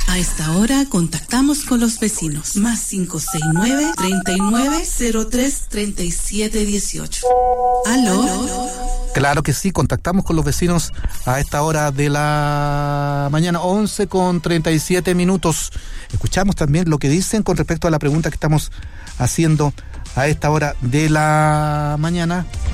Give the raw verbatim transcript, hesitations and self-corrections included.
A esta hora contactamos con los vecinos. Más cinco seis nueve, treinta y nueve, cero tres, treinta y siete dieciocho. ¿Aló? ¿Aló? Claro que sí, contactamos con los vecinos a esta hora de la mañana, once con treinta y siete minutos. Escuchamos también lo que dicen con respecto a la pregunta que estamos haciendo a esta hora de la mañana.